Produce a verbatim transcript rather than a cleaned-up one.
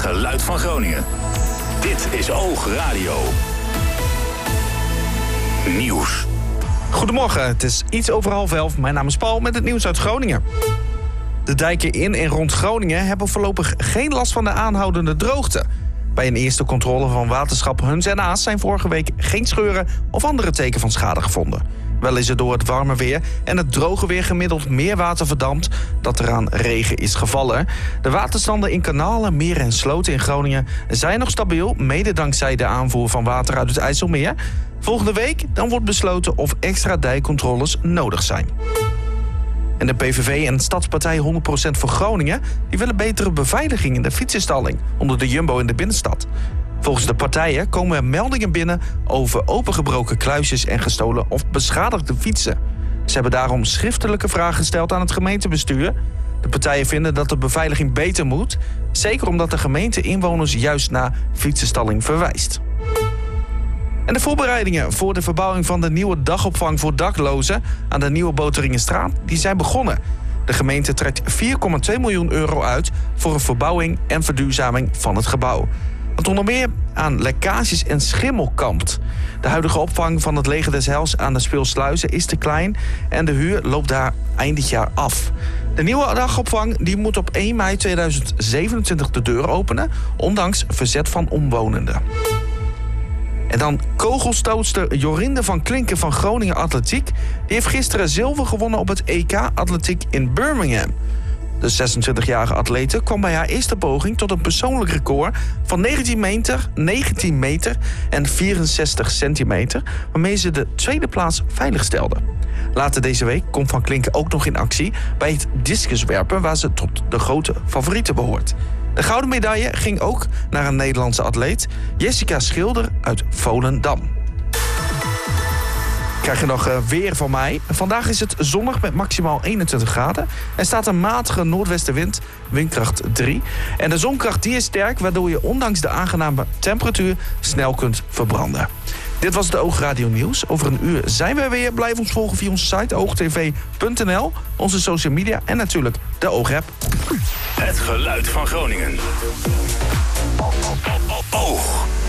geluid van Groningen. Dit is Oog Radio. Nieuws. Goedemorgen, het is iets over half elf. Mijn naam is Paul met het nieuws uit Groningen. De dijken in en rond Groningen hebben voorlopig geen last van de aanhoudende droogte. Bij een eerste controle van waterschap Huns en Aas zijn vorige week geen scheuren of andere teken van schade gevonden. Wel is er door het warme weer en het droge weer gemiddeld meer water verdampt dat er aan regen is gevallen. De waterstanden in kanalen, meren en sloten in Groningen zijn nog stabiel, mede dankzij de aanvoer van water uit het IJsselmeer. Volgende week dan wordt besloten of extra dijkcontroles nodig zijn. En de P V V en Stadspartij honderd procent voor Groningen die willen betere beveiliging in de fietsenstalling onder de Jumbo in de binnenstad. Volgens de partijen komen er meldingen binnen over opengebroken kluisjes en gestolen of beschadigde fietsen. Ze hebben daarom schriftelijke vragen gesteld aan het gemeentebestuur. De partijen vinden dat de beveiliging beter moet, zeker omdat de gemeente inwoners juist naar fietsenstalling verwijst. En de voorbereidingen voor de verbouwing van de nieuwe dagopvang voor daklozen aan de Nieuwe Boteringenstraat die zijn begonnen. De gemeente trekt vier komma twee miljoen euro uit voor een verbouwing en verduurzaming van het gebouw. Wat onder meer aan lekkages en schimmel kampt. De huidige opvang van het Leger des Heils aan de Speelsluizen is te klein en de huur loopt daar eind dit jaar af. De nieuwe dagopvang die moet op één mei tweeduizend zevenentwintig de deur openen, ondanks verzet van omwonenden. En dan kogelstootster Jorinde van Klinken van Groningen Atletiek. Die heeft gisteren zilver gewonnen op het E K Atletiek in Birmingham. De zesentwintigjarige atlete kwam bij haar eerste poging tot een persoonlijk record van negentien meter, negentien meter en vierenzestig centimeter, waarmee ze de tweede plaats veiligstelde. Later deze week komt Van Klinken ook nog in actie bij het discuswerpen, waar ze tot de grote favorieten behoort. De gouden medaille ging ook naar een Nederlandse atleet, Jessica Schilder uit Volendam. Krijg je nog uh, weer van mij. Vandaag is het zonnig met maximaal eenentwintig graden. Er staat een matige noordwestenwind, windkracht drie. En de zonkracht die is sterk, waardoor je ondanks de aangename temperatuur snel kunt verbranden. Dit was de Oogradio Nieuws. Over een uur zijn we weer. Blijf ons volgen via onze site oogtv punt n l, onze social media en natuurlijk de Oogapp. Het geluid van Groningen. Oog.